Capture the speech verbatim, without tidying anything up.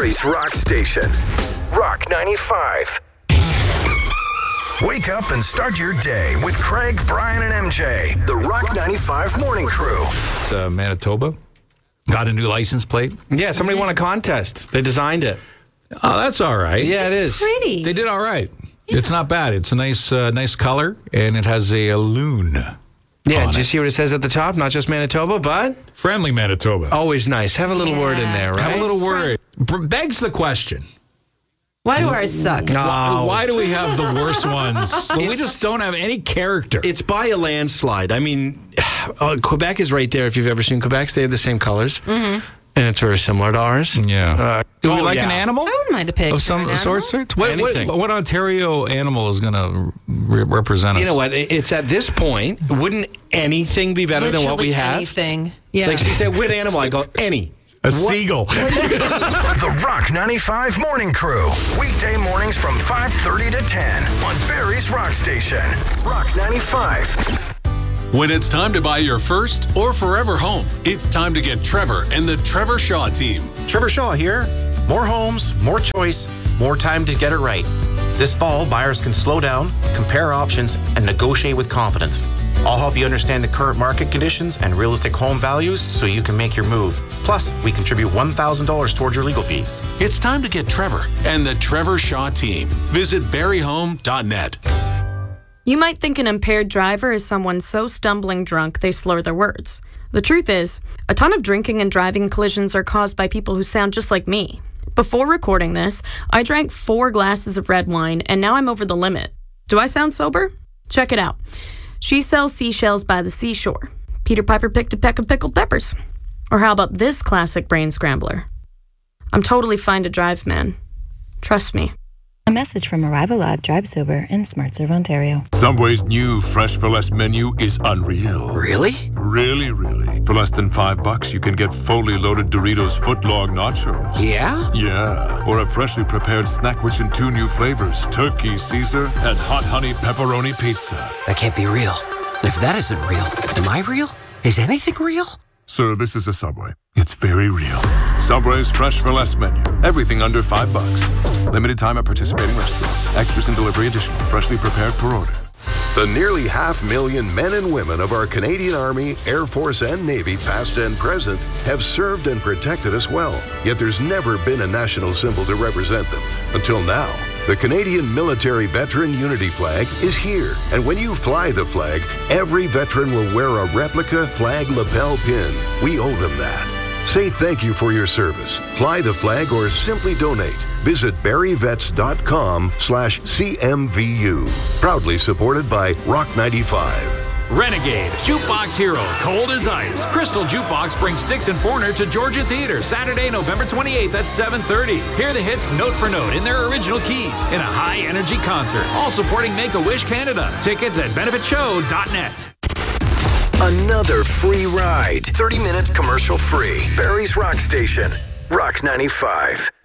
Barrie's Rock Station. Rock ninety-five. Wake up and start your day with Craig, Brian, and M J. The Rock ninety-five Morning Crew. It's uh, Manitoba. Got a new license plate. Yeah, somebody won a contest. They designed it. Oh, that's all right. Yeah, it is. Pretty. They did all right. Yeah. It's not bad. It's a nice uh, nice color, and it has a, a loon. Yeah, did you it. see what it says at the top? Not just Manitoba, but Friendly Manitoba. always nice. Have a little Yeah. word in there, right? Have a little word. B- begs the question. Why do ours suck? No. Why, why do we have the worst ones? Well, we It's- just don't have any character. It's by a landslide. I mean, uh, Quebec is right there. If you've ever seen Quebec, they have the same colors. Mm-hmm. And it's very similar to ours. yeah. Uh, do we oh, like yeah. an animal? I wouldn't mind a pig. Of some or an sort? animal. What, what, Anything. what Ontario animal is going to re- represent us? You know what? It's at this point, wouldn't anything be better than what we Literally have? anything. Yeah. Like she said, what animal? I go, any. a seagull. The Rock ninety-five Morning Crew. Weekday mornings from five thirty to ten on Barrie's Rock Station. Rock ninety-five. When it's time to buy your first or forever home, it's time to get Trevor and the Trevor Shaw team. Trevor Shaw here. More homes, more choice, more time to get it right. This fall, buyers can slow down, compare options, and negotiate with confidence. I'll help you understand the current market conditions and realistic home values so you can make your move. Plus, we contribute one thousand dollars towards your legal fees. It's time to get Trevor and the Trevor Shaw team. Visit barrie home dot net. You might think an impaired driver is someone so stumbling drunk they slur their words. The truth is, a ton of drinking and driving collisions are caused by people who sound just like me. Before recording this, I drank four glasses of red wine, and now I'm over the limit. Do I sound sober? Check it out. She sells seashells by the seashore. Peter Piper picked a peck of pickled peppers. Or how about this classic brain scrambler? I'm totally fine to drive, man. Trust me. A message from Arrivalab Drive Sober in SmartServe, Ontario. Subway's new Fresh for Less menu is unreal. Really? Really, really. For less than five bucks, you can get fully loaded Doritos footlong nachos. Yeah? Yeah. Or a freshly prepared snack rich in two new flavors, Turkey Caesar and Hot Honey Pepperoni Pizza. That can't be real. And if that isn't real, am I real? Is anything real? Sir, this is a Subway. It's very real. Subway's Fresh for Less menu. Everything under five bucks. Limited time at participating restaurants. Extras and delivery additional. Freshly prepared per order. The nearly half million men and women of our Canadian Army, Air Force, and Navy, past and present, have served and protected us well. Yet there's never been a national symbol to represent them. Until now. The Canadian Military Veteran Unity Flag is here. And when you fly the flag, every veteran will wear a replica flag lapel pin. We owe them that. Say thank you for your service. Fly the flag or simply donate. Visit barrievets.com slash CMVU. Proudly supported by Rock ninety-five. Renegade, Jukebox Hero, Cold as Ice. Crystal Jukebox brings Sticks and Foreigner to Georgia Theatre Saturday, November twenty-eighth at seven thirty. Hear the hits note for note in their original keys in a high-energy concert. All supporting Make-A-Wish Canada. Tickets at benefit show dot net. Another free ride. thirty minutes commercial free. Barrie's Rock Station. Rock ninety-five.